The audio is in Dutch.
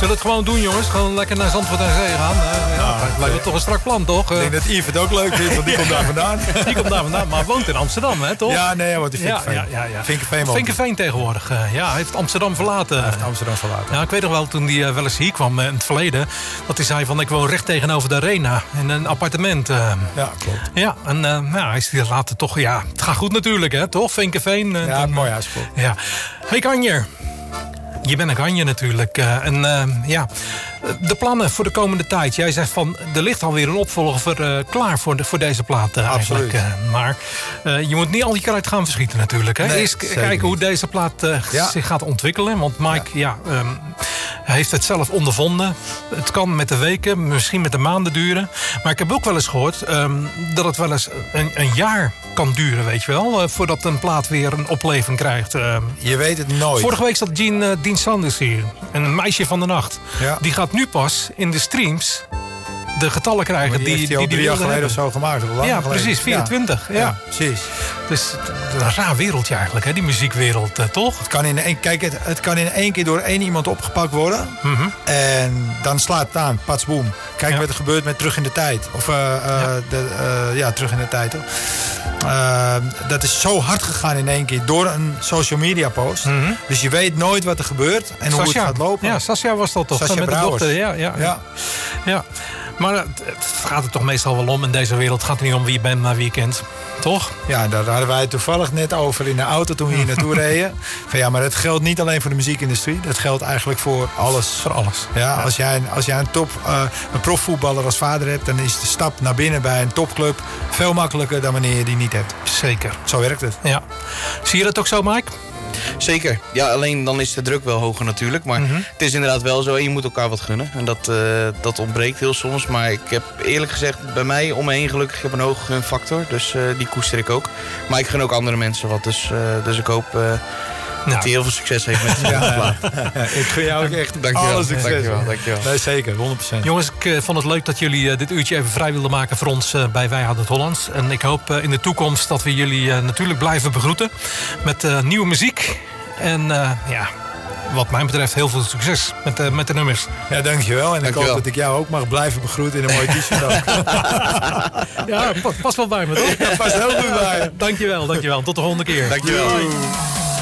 Zullen we het gewoon doen, jongens? Gewoon lekker naar Zandvoort aan Zee gaan? Lijkt me toch een strak plan, toch? Ik denk dat Yves het ook leuk vindt, want die komt daar vandaan. Die komt daar vandaan, maar woont in Amsterdam, hè, toch? Ja, nee, want die Vinkenveen. Vinkenveen tegenwoordig. Hij heeft Amsterdam verlaten. Ja, ik weet nog wel, toen hij wel eens hier kwam in het verleden... dat hij zei van, ik woon recht tegenover de Arena. In een appartement. Ja, klopt. Ja, en hij is hier later toch... Ja, het gaat goed natuurlijk, hè, toch? Vinkenveen. Ja, mooi huis. Ja. Hey, Kanje. Je bent een Kanje natuurlijk. De plannen voor de komende tijd. Jij zegt van, er ligt alweer een opvolger klaar voor deze plaat. Absoluut. Maar je moet niet al je kruid gaan verschieten natuurlijk. Hè? Nee, eerst kijken hoe deze plaat zich gaat ontwikkelen. Want Mike heeft het zelf ondervonden. Het kan met de weken, misschien met de maanden duren. Maar ik heb ook wel eens gehoord dat het wel eens een jaar kan duren, weet je wel. Voordat een plaat weer een opleving krijgt. Je weet het nooit. Vorige week zat Dean Sanders hier. Een meisje van de nacht. Ja. Die gaat nu pas in de streams de getallen krijgen die al 3 jaar geleden of zo gemaakt. Ja, precies. 24. Ja, precies. Dus een raar wereldje eigenlijk, hè, die muziekwereld, toch? Het kan in één keer door één iemand opgepakt worden. Mm-hmm. En dan slaat het aan. Pats, boem. Kijk wat er gebeurt met Terug in de Tijd. Of Terug in de Tijd. Toch? Dat is zo hard gegaan in één keer door een social media post. Mm-hmm. Dus je weet nooit wat er gebeurt en hoe het gaat lopen. Ja, Sascha was dat toch? Sascha met Brouwers. de dochter. Ja. Maar het gaat er toch meestal wel om in deze wereld. Het gaat er niet om wie je bent, maar wie je kent. Toch? Ja, daar hadden wij het toevallig net over in de auto toen we hier naartoe reden. Maar dat geldt niet alleen voor de muziekindustrie. Dat geldt eigenlijk voor alles. Voor alles. Ja, als jij een profvoetballer als vader hebt... dan is de stap naar binnen bij een topclub veel makkelijker dan wanneer je die niet hebt. Zeker. Zo werkt het. Ja. Zie je dat ook zo, Mike? Zeker. Ja, alleen dan is de druk wel hoger natuurlijk. Maar het is inderdaad wel zo. En je moet elkaar wat gunnen. En dat ontbreekt heel soms. Maar ik heb eerlijk gezegd bij mij om me heen gelukkig... ik heb een hoge gunfactor. Dus die koester ik ook. Maar ik gun ook andere mensen wat. Dus ik hoop... dat hij heel veel succes heeft met zijn plaat. Ik gun jou ook echt alle succes. Dankjewel. Nee, zeker, 100%. Jongens, ik vond het leuk dat jullie dit uurtje even vrij wilden maken voor ons bij Wij Hadden het Hollands. En ik hoop in de toekomst dat we jullie natuurlijk blijven begroeten met nieuwe muziek. En wat mij betreft heel veel succes met de nummers. Ja, dankjewel. En ik hoop dat ik jou ook mag blijven begroeten in een mooi t-shirt ook. Ja, past wel bij me, toch? Ja, past heel goed bij je. Dankjewel. Tot de volgende keer. Dankjewel. Doei.